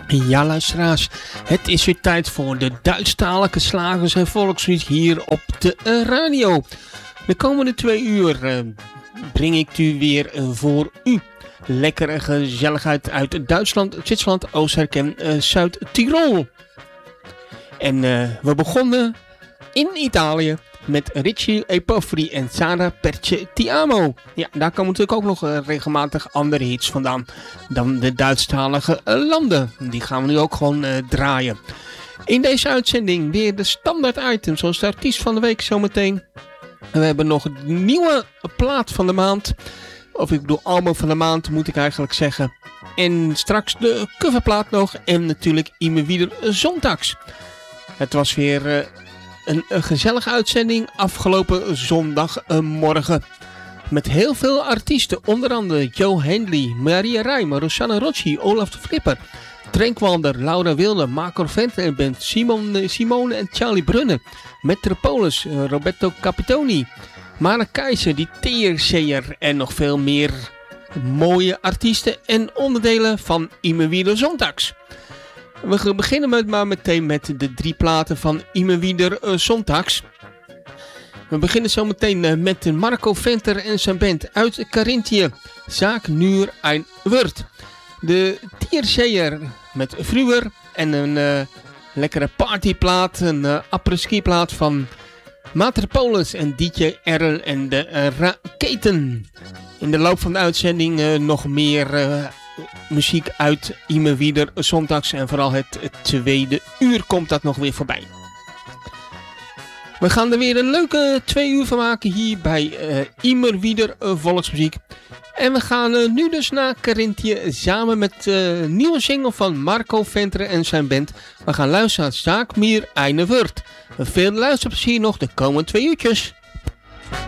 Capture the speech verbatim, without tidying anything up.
Ja, luisteraars, het is weer tijd voor de Duitsstalige slagers en volksmuziek hier op de uh, radio. De komende twee uur uh, breng ik u weer uh, voor u lekkere gezelligheid uit Duitsland, Zwitserland, Oostenrijk en uh, Zuid-Tirol. En uh, we begonnen in Italië met Richie Epofri en Sara Perce Ti Amo. Ja, daar komen natuurlijk ook nog uh, regelmatig andere hits vandaan dan de Duitsstalige uh, landen. Die gaan we nu ook gewoon uh, draaien. In deze uitzending weer de standaard items, zoals de artiest van de week zometeen. We hebben nog een nieuwe plaat van de maand. Of ik bedoel album van de maand, moet ik eigenlijk zeggen. En straks de coverplaat nog. En natuurlijk Immer wieder Zondags. Het was weer uh, een, een gezellige uitzending afgelopen zondagmorgen. Met heel veel artiesten. Onder andere Joe Hendley, Maria Rijmer, Rosanna Rocci, Olaf de Flipper, Trenkwander, Laura Wilde, Marco Venter en Band, Simon, Simone en Charlie Brunner, Metropolis, uh, Roberto Capitoni, Mara Keizer, die T R C'er en nog veel meer mooie artiesten en onderdelen van Immer wieder Zondags. We beginnen met, maar meteen met de drie platen van Immer wieder Zondags. We beginnen zo meteen met Marco Venter en zijn band uit Carinthië, Zaak Nur ein Word. De T R C'er met Fruwer en een uh, lekkere partyplaat, een uh, après-ski plaat van Metropolis en D J Errol en de uh, Raketen. In de loop van de uitzending uh, nog meer uh, muziek uit Immer wieder Zondags en vooral het, het tweede uur komt dat nog weer voorbij. We gaan er weer een leuke twee uur van maken hier bij uh, Immer wieder uh, Volksmuziek. En we gaan uh, nu dus naar Carinthië samen met uh, een nieuwe single van Marco Venter en zijn band. We gaan luisteren naar Zaak Mir eine Word. Veel luisterplezier nog de komende twee uurtjes.